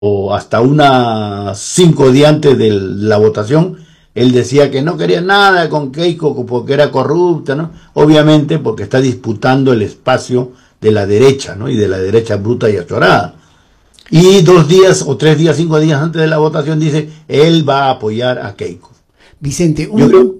o hasta unas 5 días antes de la votación, él decía que no quería nada con Keiko porque era corrupta, ¿no? Obviamente porque está disputando el espacio de la derecha, ¿no? Y de la derecha bruta y achorada. Y 2 días o 3 días, 5 días antes de la votación dice, él va a apoyar a Keiko. Vicente, Yo creo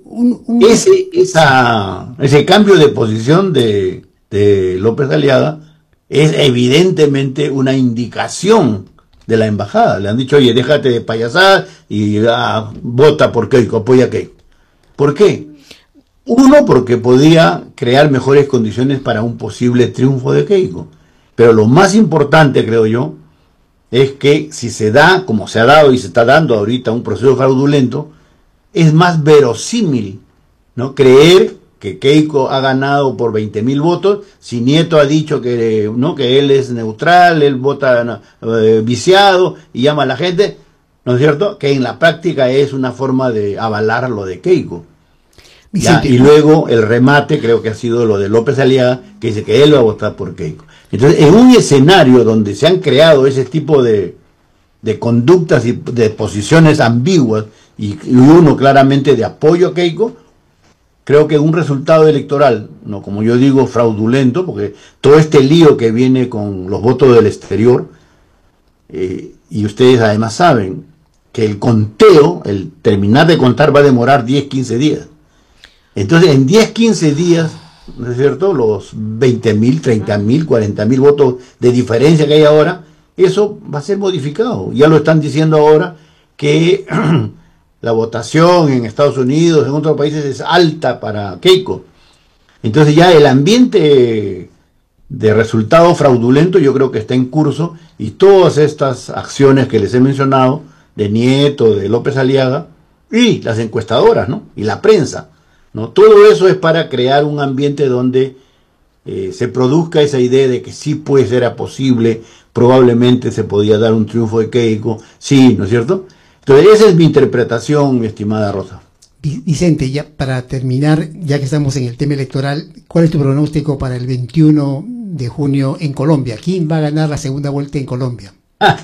ese cambio de posición de López Aliaga es evidentemente una indicación de la embajada. Le han dicho, oye, déjate de payasadas y vota por Keiko, apoya a Keiko. ¿Por qué? Uno, porque podía crear mejores condiciones para un posible triunfo de Keiko. Pero lo más importante, creo yo, es que si se da, como se ha dado y se está dando ahorita, un proceso fraudulento, es más verosímil, ¿no? Creer que Keiko ha ganado por 20.000 votos, si Nieto ha dicho que, ¿no? que él es neutral, él vota viciado y llama a la gente, ¿no es cierto? Que en la práctica es una forma de avalar lo de Keiko. Ya, y luego el remate creo que ha sido lo de López Aliaga, que dice que él va a votar por Keiko. Entonces, en un escenario donde se han creado ese tipo de conductas y de posiciones ambiguas, y uno claramente de apoyo a Keiko, creo que un resultado electoral, no como yo digo, fraudulento, porque todo este lío que viene con los votos del exterior, y ustedes además saben que el conteo, el terminar de contar va a demorar 10, 15 días. Entonces, en 10, 15 días, ¿no es cierto?, los 20.000, 30.000, 40.000 votos de diferencia que hay ahora, eso va a ser modificado. Ya lo están diciendo ahora que la votación en Estados Unidos, en otros países, es alta para Keiko. Entonces ya el ambiente de resultado fraudulento yo creo que está en curso, y todas estas acciones que les he mencionado, de Nieto, de López Aliaga, y las encuestadoras, ¿no? Y la prensa, ¿no? Todo eso es para crear un ambiente donde se produzca esa idea de que sí pues era posible, probablemente se podía dar un triunfo de Keiko, sí, ¿no es cierto? Entonces esa es mi interpretación, mi estimada Rosa. Vicente, ya para terminar, ya que estamos en el tema electoral, ¿cuál es tu pronóstico para el 21 de junio en Colombia? ¿Quién va a ganar la segunda vuelta en Colombia?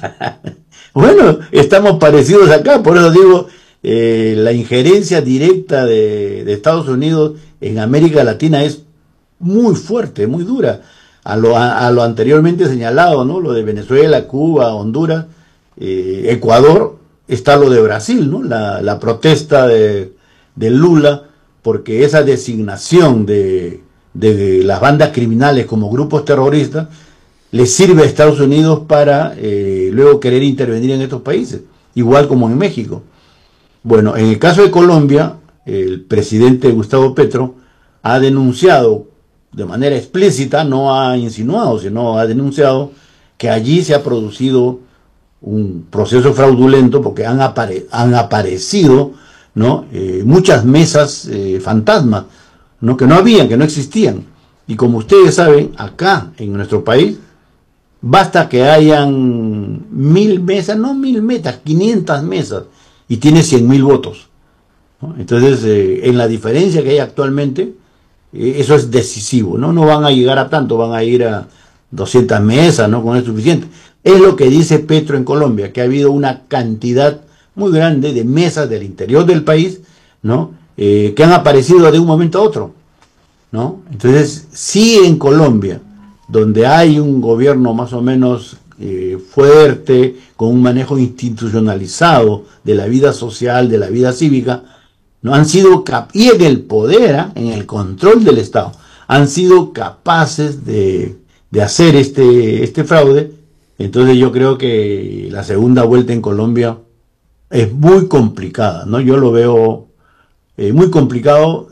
Bueno, estamos parecidos acá, por eso digo, la injerencia directa de Estados Unidos en América Latina es muy fuerte, muy dura. A lo anteriormente señalado, ¿no? Lo de Venezuela, Cuba, Honduras, Ecuador, está lo de Brasil, ¿no? La protesta de Lula, porque esa designación de las bandas criminales como grupos terroristas le sirve a Estados Unidos para luego querer intervenir en estos países, igual como en México. Bueno, en el caso de Colombia, el presidente Gustavo Petro ha denunciado de manera explícita, no ha insinuado, sino ha denunciado que allí se ha producido un proceso fraudulento porque han aparecido, ¿no? Muchas mesas fantasmas, ¿no? Que no habían, que no existían. Y como ustedes saben, acá en nuestro país, basta que hayan 1.000 mesas, no 1.000 mesas, 500 mesas, y tiene 100.000 votos, ¿no? Entonces, en la diferencia que hay actualmente, eso es decisivo, ¿no? No van a llegar a tanto, van a ir a 200 mesas, ¿no? Con eso es suficiente. Es lo que dice Petro en Colombia, que ha habido una cantidad muy grande de mesas del interior del país, ¿no? Que han aparecido de un momento a otro, ¿no? Entonces, sí, en Colombia, donde hay un gobierno más o menos fuerte, con un manejo institucionalizado de la vida social, de la vida cívica, no han sido y en el poder, en el control del Estado, han sido capaces de hacer este fraude. Entonces yo creo que la segunda vuelta en Colombia es muy complicada, ¿no? Yo lo veo muy complicado.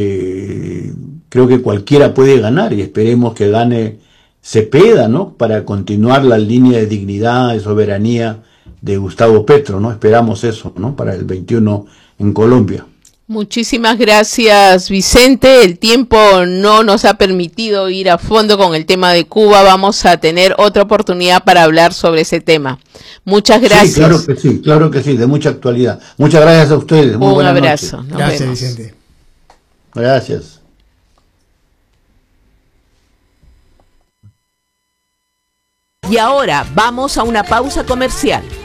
Creo que cualquiera puede ganar, y esperemos que gane Cepeda, ¿no? Para continuar la línea de dignidad, de soberanía de Gustavo Petro, ¿no? Esperamos eso, ¿no? Para el 21 en Colombia. Muchísimas gracias, Vicente. El tiempo no nos ha permitido ir a fondo con el tema de Cuba. Vamos a tener otra oportunidad para hablar sobre ese tema. Muchas gracias. Sí, claro que sí, de mucha actualidad. Muchas gracias a ustedes. Muy Un abrazo. Gracias, vemos. Vicente. Gracias. Y ahora vamos a una pausa comercial.